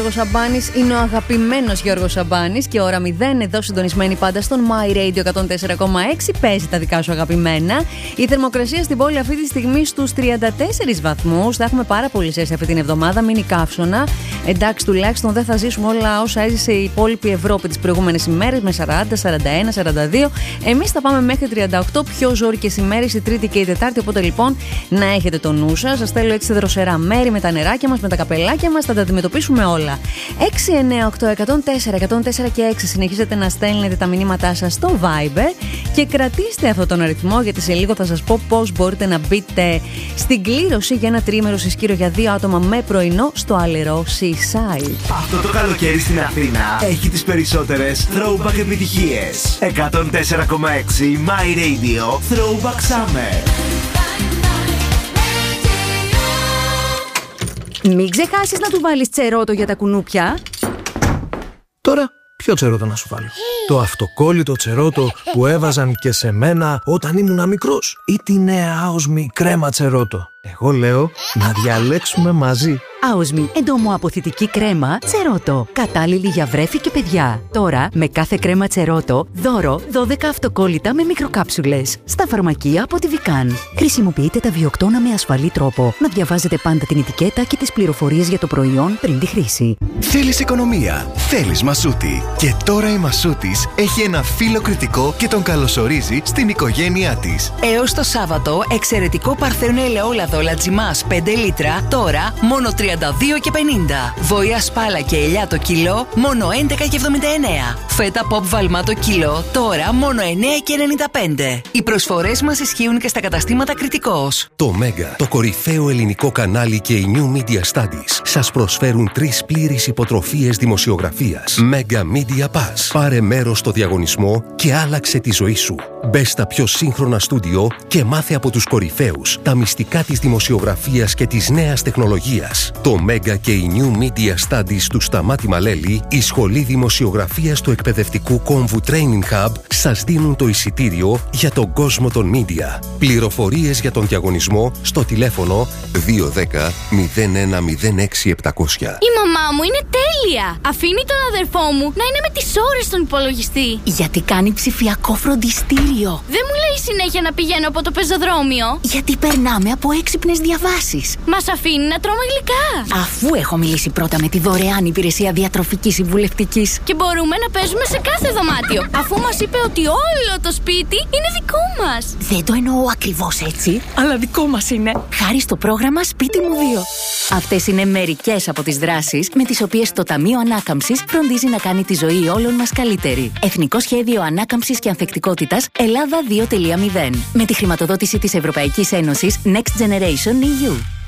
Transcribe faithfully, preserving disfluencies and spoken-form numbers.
Γιώργος Σαμπάνης είναι ο αγαπημένος Γιώργος Σαμπάνης και ώρα μηδέν εδώ συντονισμένη πάντα στον My Radio εκατόν τέσσερα κόμμα έξι. Παίζει τα δικά σου αγαπημένα. Η θερμοκρασία στην πόλη αυτή τη στιγμή στους τριάντα τέσσερις βαθμούς. Θα έχουμε πάρα πολύ ζέστη αυτή την εβδομάδα. Μείνει καύσωνα. Εντάξει, τουλάχιστον δεν θα ζήσουμε όλα όσα έζησε η υπόλοιπη Ευρώπη τις προηγούμενες ημέρες με σαράντα, σαράντα ένα, σαράντα δύο. Εμείς θα πάμε μέχρι τριάντα οκτώ, πιο ζώρικες ημέρες η Τρίτη και η Τετάρτη. Οπότε λοιπόν να έχετε το νου σας. Σας στέλνω έτσι σε δροσερά μέρη με τα νεράκια μας, με τα καπελάκια μας. Θα τα αντιμετωπίσουμε όλα. έξι εννιά οκτώ εκατόν τέσσερα εκατόν τέσσερα και έξι. Συνεχίζετε να στέλνετε τα μηνύματά σας στο Viber και κρατήστε αυτόν τον αριθμό, γιατί σε λίγο θα σας πω πώς μπορείτε να μπείτε στην κλήρωση για ένα τρίμερο συσκήρο για δύο άτομα με πρωινό στο Αλερό Seaside. Αυτό το καλοκαίρι στην Αθήνα έχει τις περισσότερες throwback επιτυχίες. εκατόν τέσσερα κόμμα έξι My Radio Throwback Summer. Μην ξεχάσεις να του βάλεις τσερότο για τα κουνούπια. Τώρα, ποιο τσερότο να σου βάλω? Το αυτοκόλλητο τσερότο που έβαζαν και σε μένα όταν ήμουν μικρός, ή τη νέα άοσμη κρέμα τσερότο? Εγώ λέω να διαλέξουμε μαζί. Άοσμη εντομοαποθητική κρέμα τσερότο. Κατάλληλη για βρέφη και παιδιά. Τώρα, με κάθε κρέμα τσερότο, δώρο δώδεκα αυτοκόλλητα με μικροκάψουλες. Στα φαρμακεία από τη Βικάν. Χρησιμοποιείτε τα βιοκτώνα με ασφαλή τρόπο. Να διαβάζετε πάντα την ετικέτα και τις πληροφορίες για το προϊόν πριν τη χρήση. Θέλεις οικονομία? Θέλεις Μασούτη. Και τώρα η Μασούτης έχει ένα φύλλο κριτικό και τον καλωσορίζει στην οικογένειά της. Έως το Σάββατο, εξαιρετικό παρθένο ελαιόλαδο λατζιμάς πέντε λίτρα, τώρα μόνο τριάντα δύο και πενήντα. Βοήα σπάλα και ελιά το κιλό, μόνο έντεκα και εβδομήντα εννέα. Φέτα pop βαλμά το κιλό, τώρα μόνο εννέα και ενενήντα πέντε. Οι προσφορές μας ισχύουν και στα καταστήματα Κριτικός. Το Μέγκα, το κορυφαίο ελληνικό κανάλι και η New Media Studies σας προσφέρουν τρεις πλήρεις υποτροφίες δημοσιογραφίας. Mega Media Pass. Πάρε μέρος στο διαγωνισμό και άλλαξε τη ζωή σου. Μπες στα πιο σύγχρονα στούντιο και μάθε από τους κορυφαίους τα μυστικά της δημοσιογραφίας και της νέας τεχνολογίας. Το Μέγκα και η New Media Studies του Σταμάτη Μαλέλη, η Σχολή Δημοσιογραφίας του Εκπαιδευτικού Κόμβου Training Hub, σας δίνουν το εισιτήριο για τον κόσμο των media. Πληροφορίες για τον διαγωνισμό στο τηλέφωνο δύο ένα μηδέν μηδέν ένα μηδέν έξι επτακόσια. Η μαμά μου είναι τέλεια! Αφήνει τον αδερφό μου να είναι με τις ώρες στον υπολογιστή. Γιατί κάνει ψηφιακό φροντιστήριο. Δεν μου λέει συνέχεια να πηγαίνω από το πεζοδρόμιο. Γιατί περνάμε από έξυπνες διαβάσεις. Μας αφήνει να τρώμε γλυκά. Αφού έχω μιλήσει πρώτα με τη δωρεάν υπηρεσία διατροφικής συμβουλευτικής. Και μπορούμε να παίζουμε σε κάθε δωμάτιο. Αφού μας είπε ότι όλο το σπίτι είναι δικό μας. Δεν το εννοώ ακριβώς έτσι, αλλά δικό μας είναι. Χάρη στο πρόγραμμα Σπίτι μου δύο. Αυτές είναι μερικές από τις δράσεις με τις οποίες το Ταμείο Ανάκαμψης φροντίζει να κάνει τη ζωή όλων μας καλύτερη. Εθνικό Σχέδιο Ανάκαμψης και Ανθεκτικότητας Ελλάδα δύο τελεία μηδέν. Με τη χρηματοδότηση της Ευρωπαϊκής Ένωσης Next Generation ι γιου.